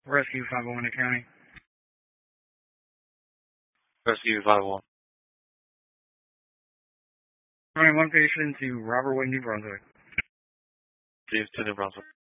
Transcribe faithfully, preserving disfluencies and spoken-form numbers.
Rescue five oh one to County. Rescue five one. Running one patient to Robert Wade, New Brunswick. Chief to New Brunswick.